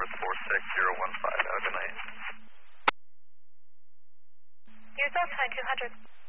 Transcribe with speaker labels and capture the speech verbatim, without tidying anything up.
Speaker 1: service four six zero one five. Have a good night.
Speaker 2: Use Delta two hundred.